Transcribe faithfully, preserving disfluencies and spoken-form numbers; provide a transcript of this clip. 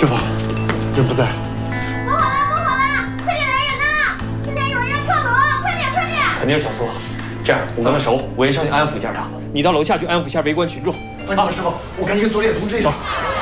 师傅，人不在。 不好了，不好了！快点来人呐！今天有人要跳楼了，快点，快点！ 肯定是小苏。这样，我跟他熟，我先上去安抚一下他。你到楼下去安抚一下围观群众。 慢点，师傅，我赶紧给所里也通知一声。